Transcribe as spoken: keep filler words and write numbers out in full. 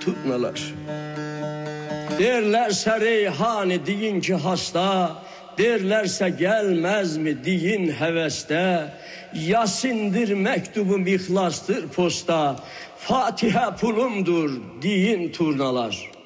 turnalar. Derlerse reyhani deyin ki hasta, derlerse gelmez mi deyin heveste. Yasindir mektubum ihlastır posta, Fatiha pulumdur deyin turnalar.